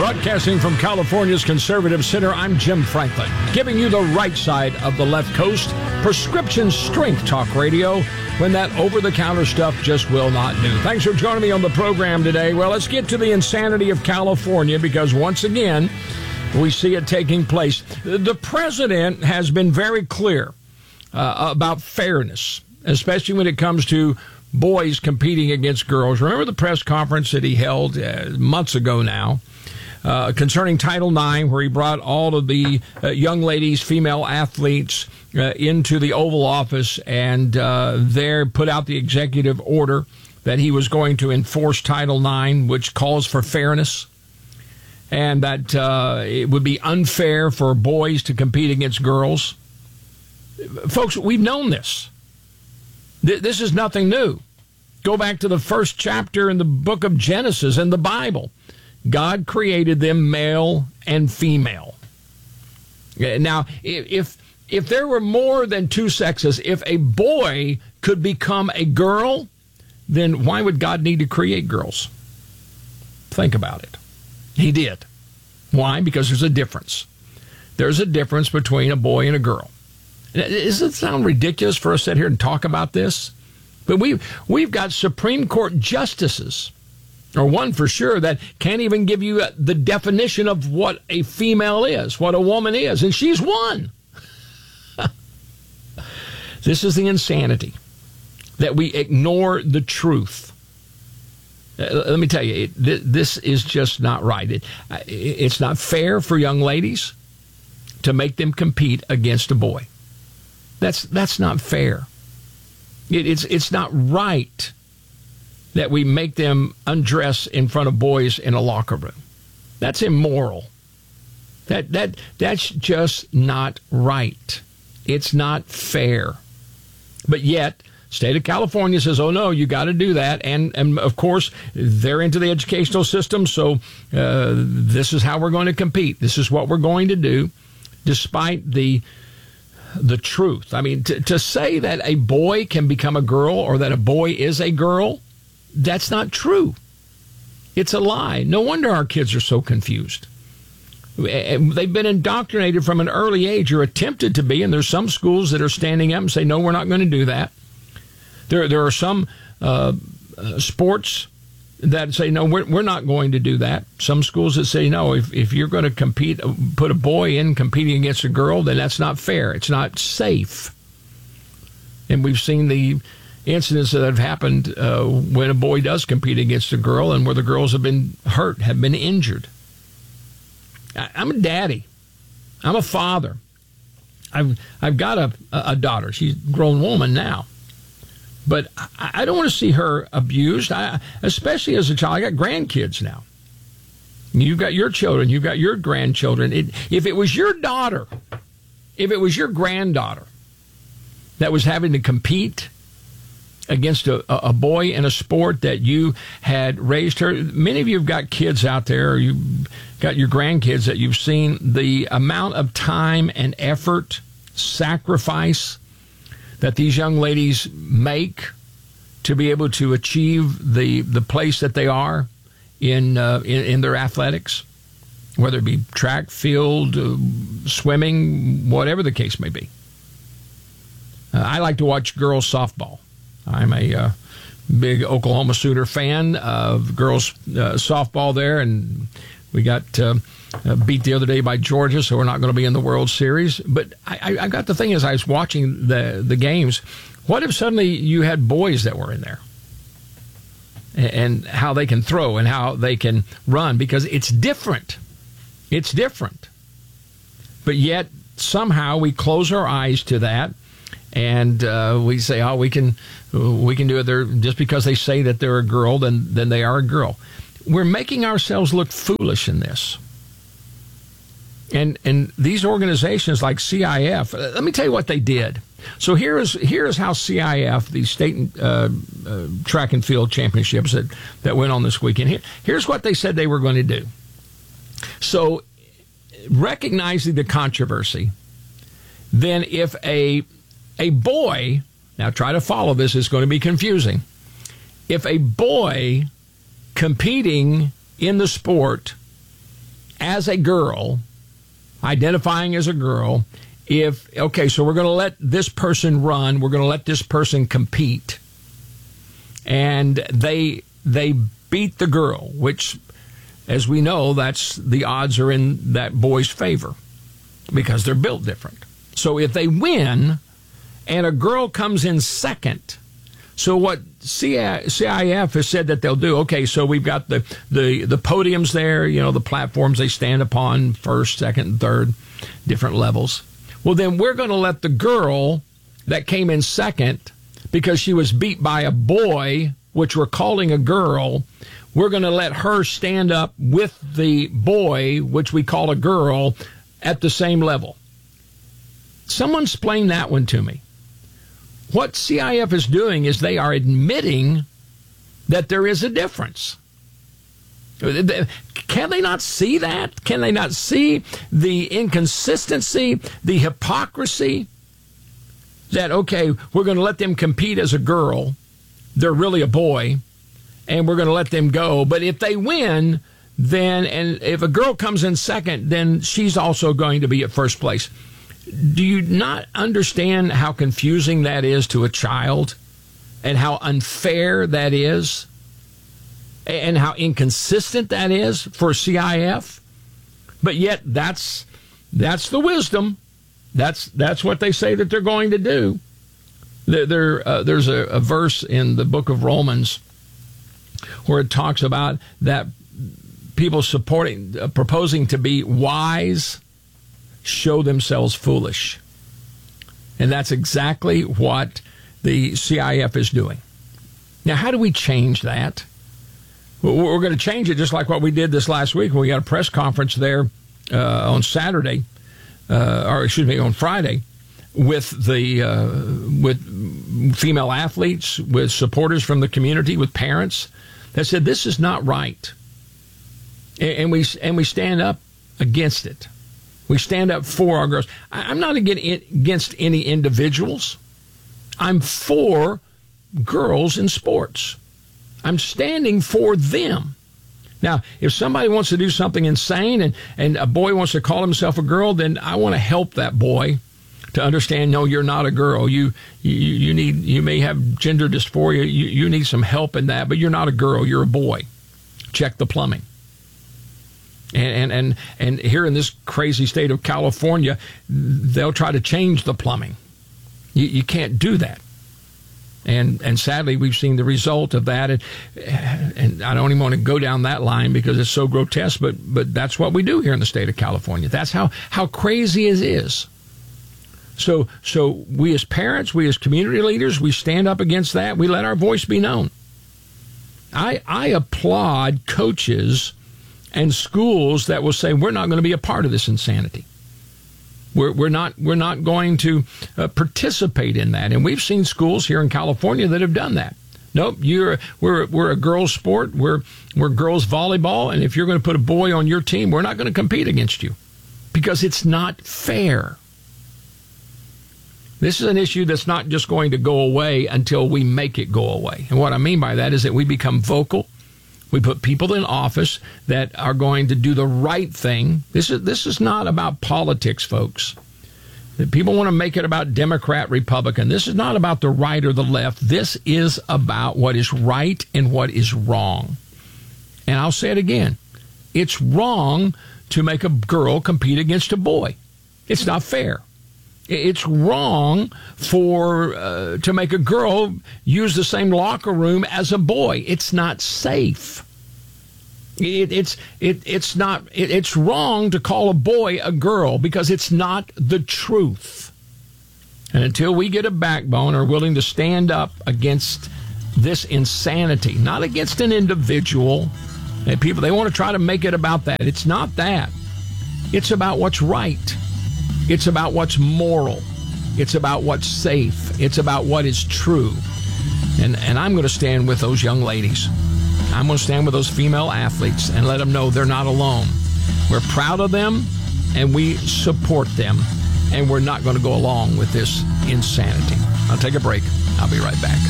Broadcasting from California's Conservative Center, I'm Jim Franklin, giving you the right side of the left coast, prescription strength talk radio, when that over-the-counter stuff just will not do. Thanks for joining me on the program today. Well, let's get to the insanity of California, because once again, we see it taking place. The president has been very clear about fairness, especially when it comes to boys competing against girls. Remember the press conference that he held months ago now concerning Title IX, where he brought all of the young ladies, female athletes, into the Oval Office and there put out the executive order that he was going to enforce Title IX, which calls for fairness, and that it would be unfair for boys to compete against girls. Folks, we've known this. This is nothing new. Go back to the first chapter in the book of Genesis in the Bible. God created them male and female. Now, if there were more than two sexes, if a boy could become a girl, then why would God need to create girls? Think about it. He did. Why? Because there's a difference. There's a difference between a boy and a girl. Does it sound ridiculous for us to sit here and talk about this? But we've got Supreme Court justices, or one for sure, that can't even give you the definition of what a female is, what a woman is, and she's one. This is the insanity, that we ignore the truth. Let me tell you, this is just not right. It's not fair for young ladies to make them compete against a boy. That's not fair. It's not right that we make them undress in front of boys in a locker room. That's immoral. That's just not right. It's not fair. But yet, state of California says, oh, no, you got to do that. And of course, they're into the educational system, so this is how we're going to compete. This is what we're going to do, despite the truth. I mean, to say that a boy can become a girl or that a boy is a girl, that's not true. It's a lie. No wonder our kids are so confused. They've been indoctrinated from an early age, or attempted to be, and there's some schools that are standing up and say, no, we're not going to do that. There are some sports that say, no, we're not going to do that. Some schools that say, no, if you're going to compete, put a boy in competing against a girl, then that's not fair. It's not safe. And we've seen the incidents that have happened when a boy does compete against a girl, and where the girls have been hurt, have been injured. I'm a daddy. I'm a father. I've got a daughter. She's a grown woman now. But I don't want to see her abused, especially as a child. I got grandkids now. You've got your children. You've got your grandchildren. If it was your daughter, if it was your granddaughter that was having to compete against a boy in a sport that you had raised her, many of you have got kids out there, or you've got your grandkids that you've seen the amount of time and effort, sacrifice that these young ladies make to be able to achieve the place that they are in their athletics, whether it be track, field, swimming, whatever the case may be. I like to watch girls softball. I'm a big Oklahoma Sooner fan of girls softball there, and we got beat the other day by Georgia, so we're not going to be in the World Series. But I got the thing, as I was watching the games, what if suddenly you had boys that were in there, and how they can throw and how they can run, because it's different. It's different. But yet somehow we close our eyes to that, and we say, oh, we can do it. Just because they say that they're a girl, then they are a girl. We're making ourselves look foolish in this. And these organizations like CIF, let me tell you what they did. So here is how CIF, the state track and field championships that went on this weekend, here's what they said they were going to do. So recognizing the controversy, then if a boy, now try to follow this, it's going to be confusing. If a boy competing in the sport as a girl, identifying as a girl, so we're going to let this person run, we're going to let this person compete, and they beat the girl, which, as we know, that's the odds are in that boy's favor because they're built different. So if they win and a girl comes in second, so what CIF has said that they'll do, okay, so we've got the podiums there, the platforms they stand upon, first, second, and third, different levels. Well, then we're going to let the girl that came in second, because she was beat by a boy, which we're calling a girl, we're going to let her stand up with the boy, which we call a girl, at the same level. Someone explain that one to me. What CIF is doing is they are admitting that there is a difference. Can they not see that? Can they not see the inconsistency, the hypocrisy? That, okay, we're going to let them compete as a girl. They're really a boy, and we're going to let them go. But if they win, then, and if a girl comes in second, then she's also going to be at first place. Do you not understand how confusing that is to a child and how unfair that is and how inconsistent that is for CIF? But yet that's the wisdom. That's what they say that they're going to do. There's a verse in the book of Romans where it talks about that people proposing to be wise show themselves foolish. And that's exactly what the CIF is doing. Now, how do we change that? We're going to change it just like what we did this last week when we got a press conference there on Saturday, on Friday, with female athletes, with supporters from the community, with parents that said this is not right, and we stand up against it. We stand up for our girls. I'm not against any individuals. I'm for girls in sports. I'm standing for them. Now, if somebody wants to do something insane and a boy wants to call himself a girl, then I want to help that boy to understand, no, you're not a girl. You may have gender dysphoria. You need some help in that, but you're not a girl. You're a boy. Check the plumbing. And here in this crazy state of California, they'll try to change the plumbing. You can't do that. And sadly, we've seen the result of that. And I don't even want to go down that line because it's so grotesque, but that's what we do here in the state of California. That's how crazy it is. So we as parents, we as community leaders, we stand up against that. We let our voice be known. I applaud coaches and schools that will say we're not going to be a part of this insanity. We're not going to participate in that. And we've seen schools here in California that have done that. Nope, we're a girls' sport. We're girls' volleyball, and if you're going to put a boy on your team, we're not going to compete against you because it's not fair. This is an issue that's not just going to go away until we make it go away. And what I mean by that is that we become vocal. We put people in office that are going to do the right thing. This is not about politics, folks. People want to make it about Democrat, Republican. This is not about the right or the left. This is about what is right and what is wrong. And I'll say it again. It's wrong to make a girl compete against a boy. It's not fair. It's wrong to make a girl use the same locker room as a boy. It's not safe. It's wrong to call a boy a girl because it's not the truth. And until we get a backbone or willing to stand up against this insanity, not against an individual, and people, they want to try to make it about that. It's not that. It's about what's right. It's about what's moral. It's about what's safe. It's about what is true. And I'm going to stand with those young ladies. I'm going to stand with those female athletes and let them know they're not alone. We're proud of them, and we support them, and we're not going to go along with this insanity. I'll take a break. I'll be right back.